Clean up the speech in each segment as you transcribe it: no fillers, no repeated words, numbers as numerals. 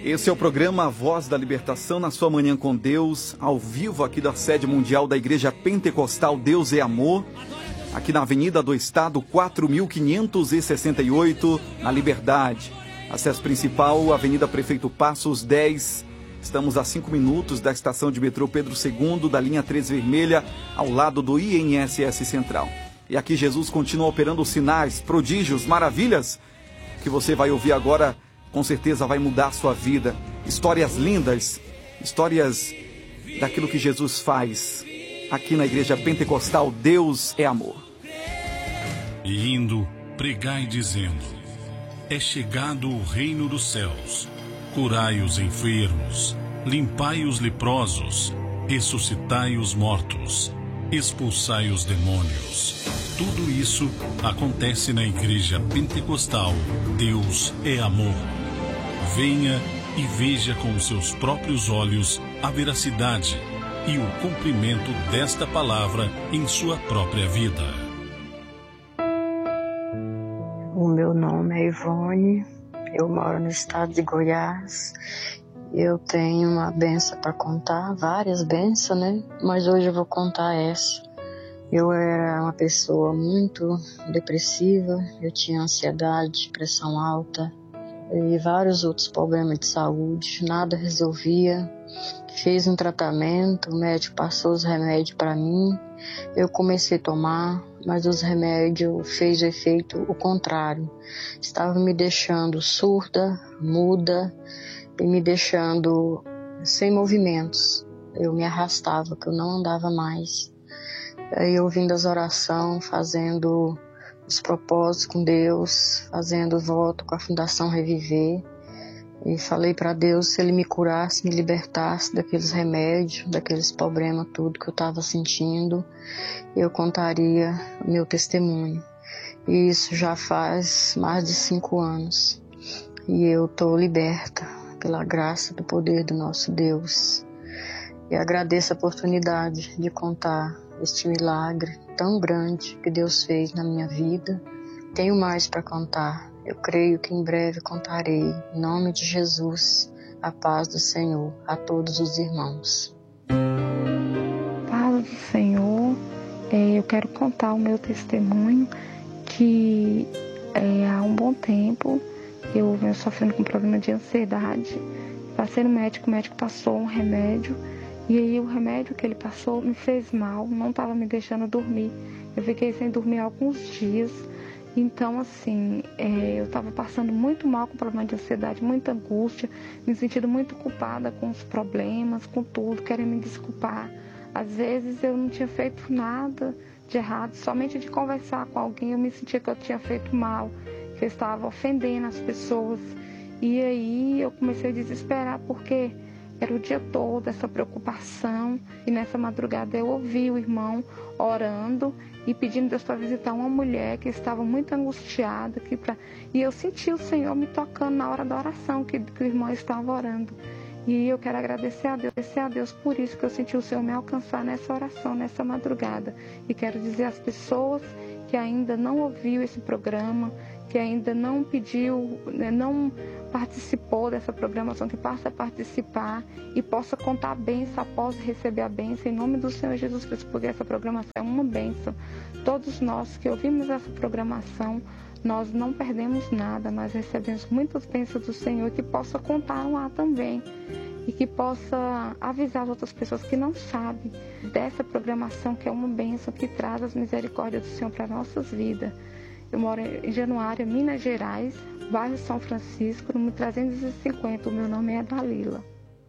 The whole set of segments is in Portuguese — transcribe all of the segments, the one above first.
Esse é o programa Voz da Libertação, na sua manhã com Deus, ao vivo aqui da sede mundial da Igreja Pentecostal Deus é Amor, aqui na Avenida do Estado, 4568, na Liberdade. Acesso principal, Avenida Prefeito Passos 10. Estamos a 5 minutos da estação de metrô Pedro II, da linha 3 vermelha, ao lado do INSS Central. E aqui Jesus continua operando sinais, prodígios, maravilhas, que você vai ouvir agora. Com certeza vai mudar a sua vida. Histórias lindas, histórias daquilo que Jesus faz. Aqui na Igreja Pentecostal, Deus é Amor. E indo, pregai dizendo: é chegado o reino dos céus. Curai os enfermos, limpai os leprosos, ressuscitai os mortos, expulsai os demônios. Tudo isso acontece na Igreja Pentecostal Deus é Amor. Venha e veja com os seus próprios olhos a veracidade e o cumprimento desta palavra em sua própria vida. O meu nome é Ivone, eu moro no estado de Goiás. Eu tenho uma benção para contar, várias bênçãos, né? Mas hoje eu vou contar essa. Eu era uma pessoa muito depressiva, eu tinha ansiedade, pressão alta e vários outros problemas de saúde, nada resolvia. Fiz um tratamento, o médico passou os remédios para mim, eu comecei a tomar, mas os remédios fez o efeito o contrário. Estava me deixando surda, muda e me deixando sem movimentos. Eu me arrastava, que eu não andava mais. Aí ouvindo as orações, fazendo os propósitos com Deus, fazendo voto com a Fundação Reviver. E falei para Deus se Ele me curasse, me libertasse daqueles remédios, daqueles problemas, tudo que eu estava sentindo, eu contaria o meu testemunho. E isso já faz mais de 5 anos. E eu estou liberta pela graça do poder do nosso Deus. E agradeço a oportunidade de contar este milagre tão grande que Deus fez na minha vida. Tenho mais para contar. Eu creio que em breve contarei. Em nome de Jesus, a paz do Senhor a todos os irmãos. Paz do Senhor. Eu quero contar o meu testemunho, que há um bom tempo eu venho sofrendo com problema de ansiedade. Passei no médico, o médico passou um remédio. E aí o remédio que ele passou me fez mal, não estava me deixando dormir. Eu fiquei sem dormir alguns dias. Então, assim, eu estava passando muito mal com problema de ansiedade, muita angústia, me sentindo muito culpada com os problemas, com tudo, querendo me desculpar. Às vezes eu não tinha feito nada de errado, somente de conversar com alguém eu me sentia que eu tinha feito mal, que eu estava ofendendo as pessoas. E aí eu comecei a desesperar, porque era o dia todo essa preocupação, e nessa madrugada eu ouvi o irmão orando e pedindo Deus para visitar uma mulher que estava muito angustiada. E eu senti o Senhor me tocando na hora da oração que o irmão estava orando. E eu quero agradecer a Deus por isso, que eu senti o Senhor me alcançar nessa oração, nessa madrugada. E quero dizer às pessoas que ainda não ouviu esse programa, que ainda não pediu, não participou dessa programação, que possa participar e possa contar a bênção após receber a bênção, em nome do Senhor Jesus Cristo, porque essa programação é uma bênção. Todos nós que ouvimos essa programação, nós não perdemos nada, nós recebemos muitas bênçãos do Senhor, que possa contar lá também e que possa avisar as outras pessoas que não sabem dessa programação, que é uma bênção, que traz as misericórdias do Senhor para as nossas vidas. Eu moro em Januária, Minas Gerais, bairro São Francisco, número 350. O meu nome é Dalila.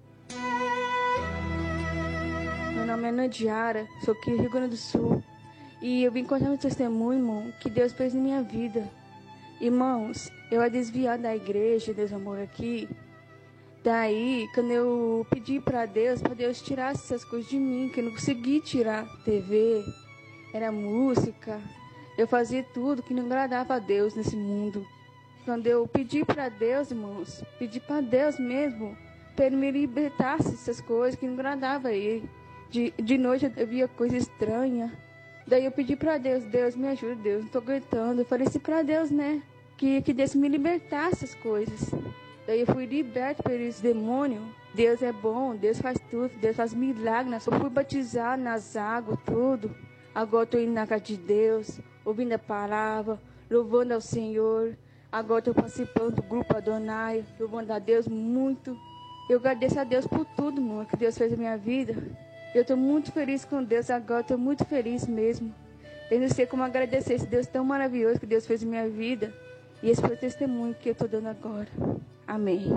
Meu nome é Nadiara, sou aqui do Rio Grande do Sul. E eu vim contar meu testemunho, irmão, que Deus fez na minha vida. Irmãos, eu era desviada da igreja, Deus Amor aqui. Daí, quando eu pedi para Deus tirasse essas coisas de mim, que eu não consegui tirar. TV, era música. Eu fazia tudo que não agradava a Deus nesse mundo. Quando eu pedi para Deus, irmãos, pedi para Deus mesmo, para Ele me libertasse dessas coisas que não agradavam a Ele. De noite eu via coisa estranha. Daí eu pedi para Deus, Deus me ajuda, Deus, não estou aguentando. Eu falei assim para Deus, né, que Deus me libertasse essas coisas. Daí eu fui liberta por esse demônio. Deus é bom, Deus faz tudo, Deus faz milagres. Eu fui batizado nas águas, tudo. Agora estou indo na casa de Deus, ouvindo a palavra, louvando ao Senhor. Agora estou participando do grupo Adonai, louvando a Deus muito. Eu agradeço a Deus por tudo, mano, que Deus fez na minha vida. Eu estou muito feliz com Deus agora, estou muito feliz mesmo. Eu não sei como agradecer esse Deus tão maravilhoso que Deus fez na minha vida. E esse foi o testemunho que eu estou dando agora. Amém.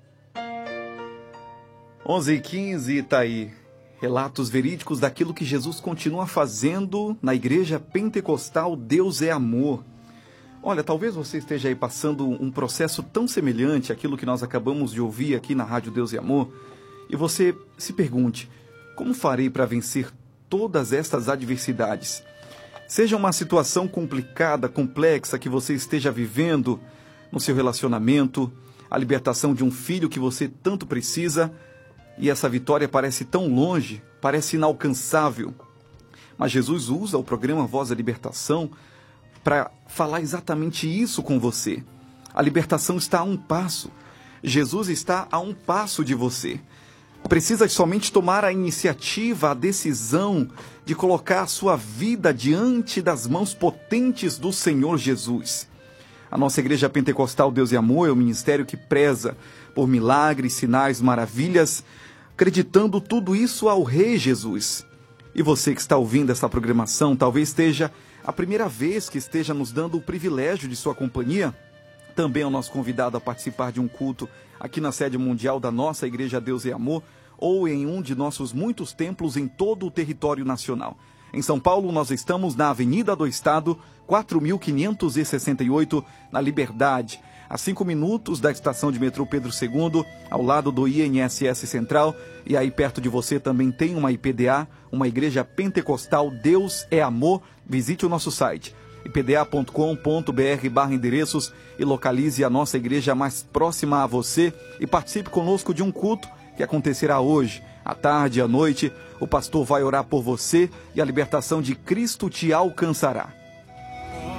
11h15, tá aí. Relatos verídicos daquilo que Jesus continua fazendo na Igreja Pentecostal Deus é Amor. Olha, talvez você esteja aí passando um processo tão semelhante àquilo que nós acabamos de ouvir aqui na Rádio Deus é Amor, e você se pergunte, como farei para vencer todas estas adversidades? Seja uma situação complicada, complexa que você esteja vivendo no seu relacionamento, a libertação de um filho que você tanto precisa, e essa vitória parece tão longe, parece inalcançável. Mas Jesus usa o programa Voz da Libertação para falar exatamente isso com você. A libertação está a um passo. Jesus está a um passo de você. Precisa somente tomar a iniciativa, a decisão de colocar a sua vida diante das mãos potentes do Senhor Jesus. A nossa Igreja Pentecostal Deus e Amor é o ministério que preza por milagres, sinais, maravilhas, acreditando tudo isso ao Rei Jesus. E você que está ouvindo essa programação, talvez esteja a primeira vez que esteja nos dando o privilégio de sua companhia, também é o nosso convidado a participar de um culto aqui na sede mundial da nossa Igreja Deus e Amor, ou em um de nossos muitos templos em todo o território nacional. Em São Paulo, nós estamos na Avenida do Estado, 4.568, na Liberdade, a 5 minutos da estação de metrô Pedro II, ao lado do INSS Central, e aí perto de você também tem uma IPDA, uma Igreja Pentecostal Deus é Amor. Visite o nosso site, ipda.com.br/endereços, e localize a nossa igreja mais próxima a você e participe conosco de um culto que acontecerá hoje, à tarde e à noite. O pastor vai orar por você e a libertação de Cristo te alcançará.